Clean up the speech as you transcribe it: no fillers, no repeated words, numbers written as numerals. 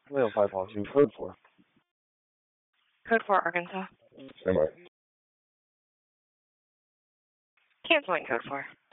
Whale 5 policy, code 4. Code 4, Arkansas. Stand by. Canceling code 4.